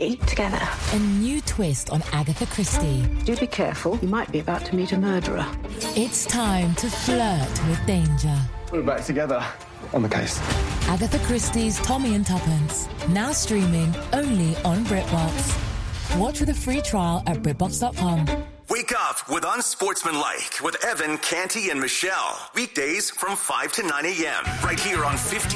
Canty together. A new twist on Agatha Christie. Do be careful. You might be about to meet a murderer. It's time to flirt with danger. We're back together on the case. Agatha Christie's Tommy and Tuppence. Now streaming only on BritBox. Watch with a free trial at BritBox.com. Wake up with Unsportsmanlike with Evan, Canty, and Michelle. Weekdays from 5 to 9 a.m. right here on 50.